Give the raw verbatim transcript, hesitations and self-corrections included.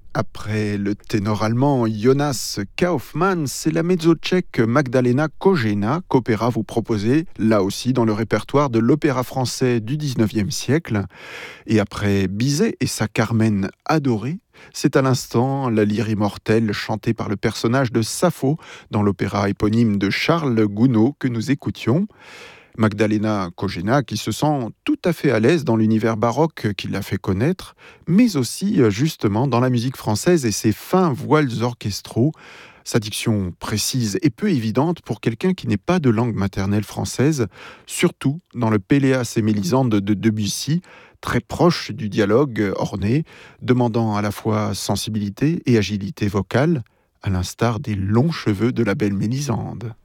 Après le ténor allemand Jonas Kaufmann, c'est la mezzo tchèque Magdalena Kojena qu'Opéra vous proposez, là aussi dans le répertoire de l'opéra français du dix-neuvième siècle. Et après Bizet et sa Carmen adorée, c'est à l'instant la lyre immortelle chantée par le personnage de Sappho dans l'opéra éponyme de Charles Gounod que nous écoutions. Magdalena Kojena qui se sent tout à fait à l'aise dans l'univers baroque qui l'a fait connaître, mais aussi euh, justement dans la musique française et ses fins voiles orchestraux. Sa diction précise et peu évidente pour quelqu'un qui n'est pas de langue maternelle française, surtout dans le Péléas et Mélisande de Debussy, très proche du dialogue orné, demandant à la fois sensibilité et agilité vocale, à l'instar des longs cheveux de la belle Mélisande.